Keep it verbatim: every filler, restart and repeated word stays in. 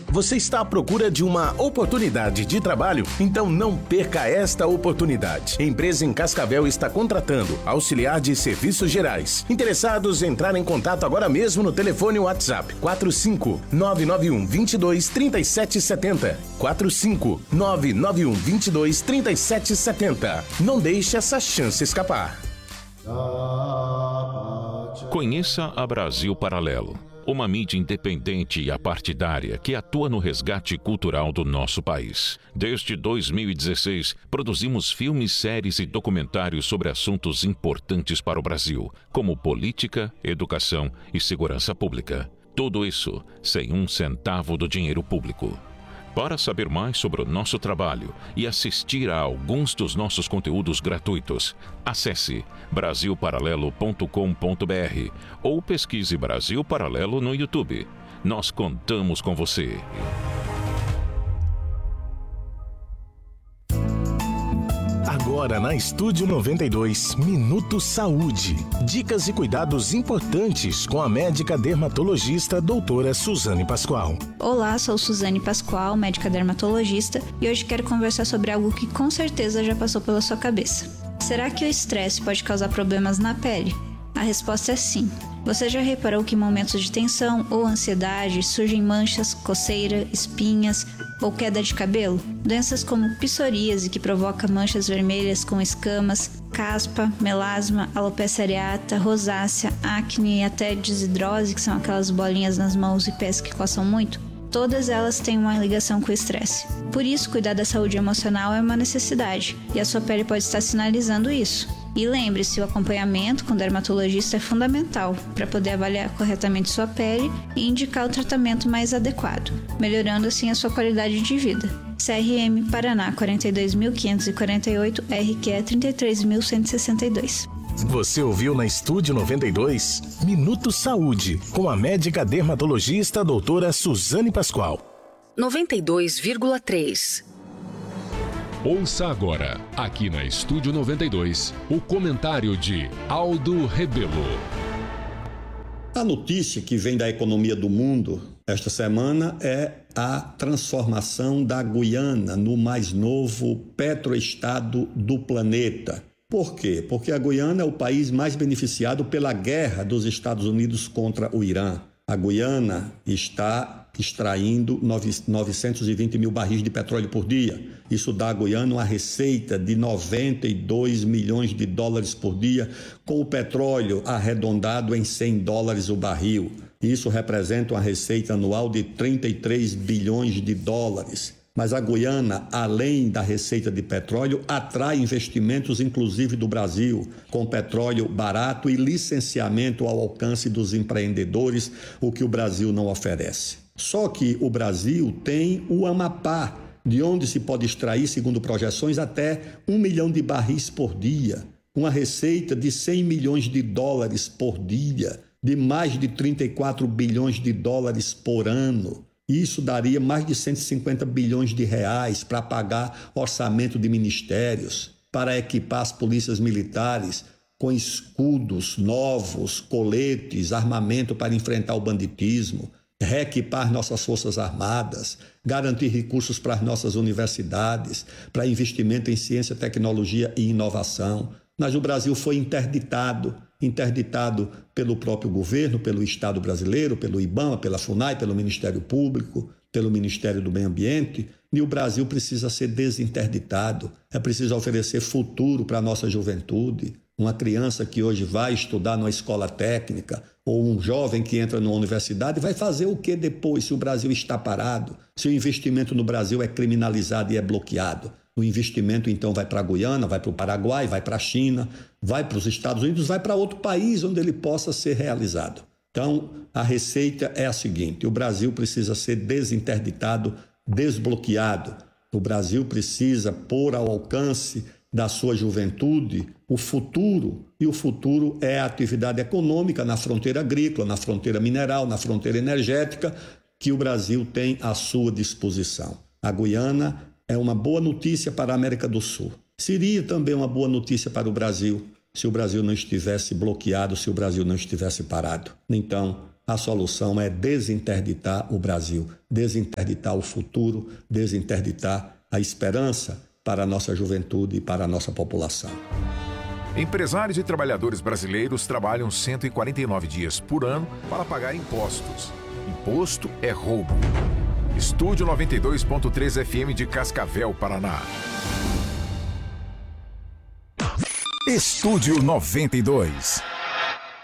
Você está à procura de uma oportunidade de trabalho? Então não perca esta oportunidade. A empresa em Cascavel está contratando auxiliar de serviços gerais. Interessados, entrar em contato agora mesmo no telefone WhatsApp quatro cinco nove nove um dois dois três sete sete zero. quatro cinco nove nove um dois dois três sete sete zero. Não deixe essa chance escapar. Conheça a Brasil Paralelo, uma mídia independente e apartidária que atua no resgate cultural do nosso país. Desde dois mil e dezesseis, produzimos filmes, séries e documentários sobre assuntos importantes para o Brasil, como política, educação e segurança pública. Tudo isso sem um centavo do dinheiro público. Para saber mais sobre o nosso trabalho e assistir a alguns dos nossos conteúdos gratuitos, acesse brasil paralelo ponto com ponto br ou pesquise Brasil Paralelo no YouTube. Nós contamos com você. Agora na Estúdio noventa e dois, Minuto Saúde. Dicas e cuidados importantes com a médica dermatologista doutora Suzane Pascoal. Olá, sou Suzane Pascoal, médica dermatologista, e hoje quero conversar sobre algo que com certeza já passou pela sua cabeça. Será que o estresse pode causar problemas na pele? A resposta é sim. Você já reparou que em momentos de tensão ou ansiedade surgem manchas, coceira, espinhas ou queda de cabelo? Doenças como psoríase, que provoca manchas vermelhas com escamas, caspa, melasma, alopecia areata, rosácea, acne e até desidrose, que são aquelas bolinhas nas mãos e pés que coçam muito, todas elas têm uma ligação com o estresse. Por isso, cuidar da saúde emocional é uma necessidade, e a sua pele pode estar sinalizando isso. E lembre-se, o acompanhamento com o dermatologista é fundamental para poder avaliar corretamente sua pele e indicar o tratamento mais adequado, melhorando assim a sua qualidade de vida. C R M Paraná quarenta e dois mil quinhentos e quarenta e oito, R Q trinta e três mil cento e sessenta e dois. Você ouviu na Estúdio noventa e dois, Minuto Saúde, com a médica dermatologista doutora Suzane Pascoal. noventa e dois vírgula três. Ouça agora, aqui na Estúdio noventa e dois, o comentário de Aldo Rebelo. A notícia que vem da economia do mundo esta semana é a transformação da Guiana no mais novo petroestado do planeta. Por quê? Porque a Guiana é o país mais beneficiado pela guerra dos Estados Unidos contra o Irã. A Guiana está extraindo novecentos e vinte mil barris de petróleo por dia. Isso dá à Guiana uma receita de noventa e dois milhões de dólares por dia, com o petróleo arredondado em cem dólares o barril. Isso representa uma receita anual de trinta e três bilhões de dólares. Mas a Guiana, além da receita de petróleo, atrai investimentos inclusive do Brasil, com petróleo barato e licenciamento ao alcance dos empreendedores, o que o Brasil não oferece. Só que o Brasil tem o Amapá, de onde se pode extrair, segundo projeções, até um milhão de barris por dia, uma receita de cem milhões de dólares por dia, de mais de trinta e quatro bilhões de dólares por ano. Isso daria mais de cento e cinquenta bilhões de reais para pagar orçamento de ministérios, para equipar as polícias militares com escudos novos, coletes, armamento para enfrentar o banditismo, reequipar nossas forças armadas, garantir recursos para as nossas universidades, para investimento em ciência, tecnologia e inovação. Mas o Brasil foi interditado, interditado pelo próprio governo, pelo Estado brasileiro, pelo IBAMA, pela FUNAI, pelo Ministério Público, pelo Ministério do Meio Ambiente, e o Brasil precisa ser desinterditado. É preciso oferecer futuro para a nossa juventude. Uma criança que hoje vai estudar numa escola técnica, ou um jovem que entra numa universidade, vai fazer o que depois, se o Brasil está parado, se o investimento no Brasil é criminalizado e é bloqueado? O investimento então vai para a Guiana, vai para o Paraguai, vai para a China, vai para os Estados Unidos, vai para outro país onde ele possa ser realizado. Então, a receita é a seguinte: o Brasil precisa ser desinterditado, desbloqueado. O Brasil precisa pôr ao alcance da sua juventude o futuro, e o futuro é a atividade econômica na fronteira agrícola, na fronteira mineral, na fronteira energética, que o Brasil tem à sua disposição. A Guiana é uma boa notícia para a América do Sul. Seria também uma boa notícia para o Brasil, se o Brasil não estivesse bloqueado, se o Brasil não estivesse parado. Então, a solução é desinterditar o Brasil, desinterditar o futuro, desinterditar a esperança para a nossa juventude e para a nossa população. Empresários e trabalhadores brasileiros trabalham cento e quarenta e nove dias por ano para pagar impostos. Imposto é roubo. Estúdio noventa e dois ponto três F M de Cascavel, Paraná. Estúdio noventa e dois.